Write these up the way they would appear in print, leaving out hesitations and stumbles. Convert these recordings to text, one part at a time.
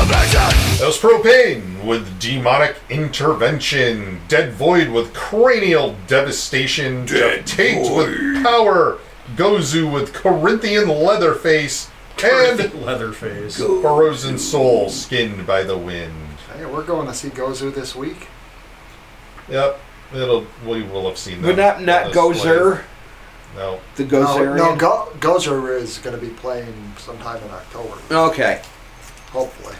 That was Propane with Demonic Intervention. Dead Void with Cranial Devastation. Jeff Tate with Power. Gozu with Corinthian Leatherface. And Leatherface. Frozen Soul, Skinned by the Wind. Hey, we're going to see Gozu this week. Yep, we will have seen that. But not Gozer. No. The Gozerian? No, Gozer is going to be playing sometime in October. Okay. Hopefully.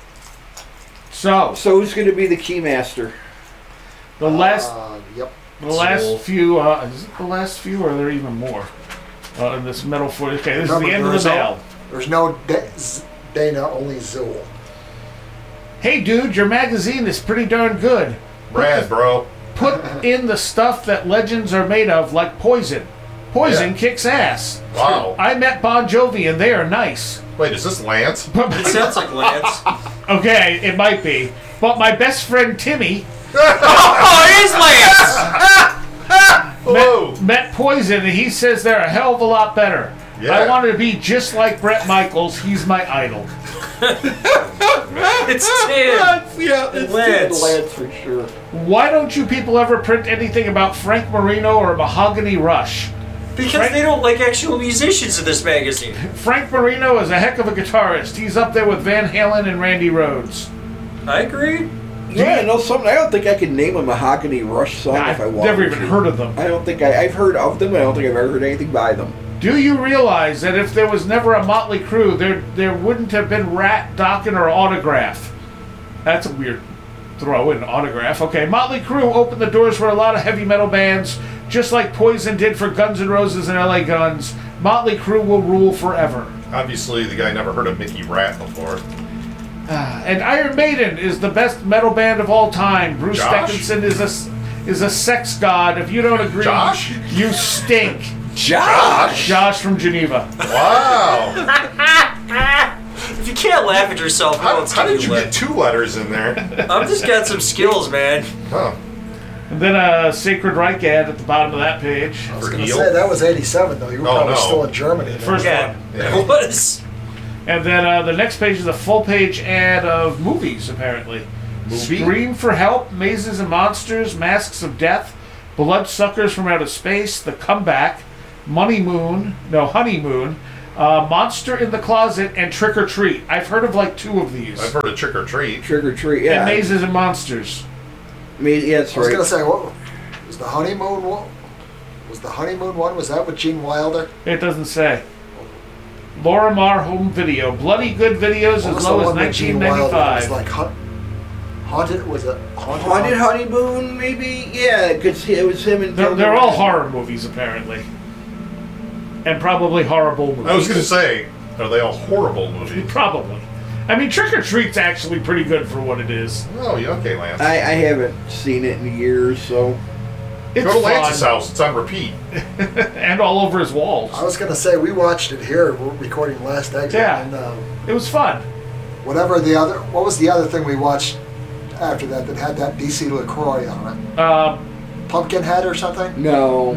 So who's going to be the Keymaster? The last, yep. The last few. Is it the last few, or are there even more in this metal footage? Okay, this is the end of the mail. There's no Dana, only Zool. Hey, dude, your magazine is pretty darn good. Rad, bro. Put in the stuff that legends are made of, like Poison. Poison kicks ass. Wow. I met Bon Jovi, and they are nice. Wait, is this Lance? It sounds like Lance. Okay, it might be. But my best friend Timmy Oh, it is Lance! met Poison, and he says they're a hell of a lot better. Yeah. I wanted to be just like Bret Michaels. He's my idol. It's Tim. It's Lance. Lance for sure. Why don't you people ever print anything about Frank Marino or Mahogany Rush? Because they don't like actual musicians in this magazine. Frank Marino is a heck of a guitarist. He's up there with Van Halen and Randy Rhoads. I agree. Yeah, no, something. I don't think I could name a Mahogany Rush song if I I've wanted never even to. heard of them. I don't think I've heard of them. I don't think I've ever heard anything by them. Do you realize that if there was never a Motley Crue, there wouldn't have been Rat, Dokken, or Autograph? That's a weird throw in, Autograph. Okay, Motley Crue opened the doors for a lot of heavy metal bands, just like Poison did for Guns N' Roses and LA Guns. Motley Crue will rule forever. Obviously, the guy never heard of Mickey Rat before. And Iron Maiden is the best metal band of all time. Bruce Josh? Dickinson is a sex god. If you don't agree, Josh? you stink. Josh from Geneva. Wow. If you can't laugh at yourself, How did you get 2 letters in there? I've just got some skills, man. Huh. And then a Sacred Reich ad at the bottom of that page. I was For going to heel? say, that was 87, though. You were probably no. still in Germany. then. First Yeah, one. Yeah. it was. And then the next page is a full-page ad of movies, apparently. Movie? Scream for Help, Mazes and Monsters, Masks of Death, Bloodsuckers from Outer Space, The Comeback, Honeymoon, Monster in the Closet, and Trick or Treat. I've heard of like 2 of these. I've heard of Trick or Treat. Trick or Treat, yeah. And Mazes and Monsters. I mean, yeah, that's I was right. going to say, what was the honeymoon one? Was the honeymoon one? Was that with Gene Wilder? It doesn't say. Laura Marr Home Video. Bloody good videos What as was low the as one with Gene Wilder? It was 1995. like haunted. Was it Haunted Honeymoon, maybe? Yeah, because it was him and... They're all horror movies, apparently. And probably horrible movies. I was going to say, are they all horrible movies? Probably. I mean, Trick or Treat's actually pretty good for what it is. Oh, yeah, okay, Lance. I haven't seen it in years, so... It's Go to fun. Lance's house. It's on repeat. And all over his walls. I was going to say, we watched it here. We're recording Last Exit. Yeah. And It was fun. what was the other thing we watched after that had that DC LaCroix on it? Pumpkinhead or something? No.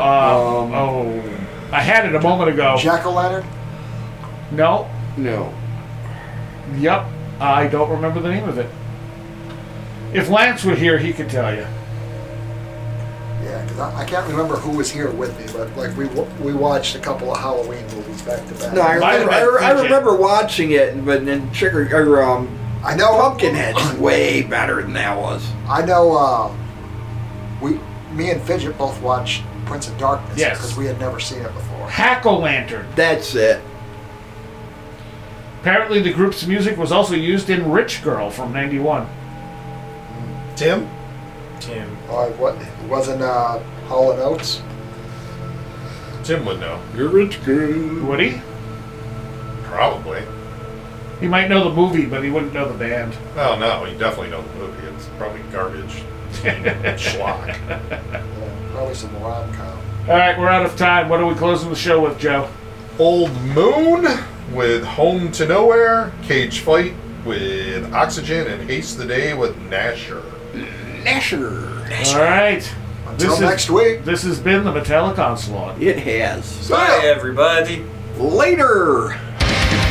I had it a moment ago. Jack-o'-lantern? No. No. Yep. I don't remember the name of it. If Lance were here, he could tell you. Yeah, because I can't remember who was here with me, but like we watched a couple of Halloween movies back to back. No, I Might have remember, been I Fidget. remember watching it, but then I know Pumpkinhead's way better than that was. I know. Me and Fidget both watched Prince of Darkness Yes. because we had never seen it before. Hack-O-Lantern. That's it. Apparently the group's music was also used in Rich Girl from 91. Tim? What wasn't Hall and Oates? Tim would know. You're rich girl. Would he? Probably. He might know the movie, but he wouldn't know the band. Oh, no, you definitely know the movie. It's probably garbage. Schlock. Yeah, probably some rom-com. All right, we're out of time. What are we closing the show with, Joe? Old Moon with Home to Nowhere. Cage Fight with Oxygen. And Haste the Day with Nasher. Nasher. All right. Until next week. This has been the Metallic Onslaught. It has. Bye, everybody. Later.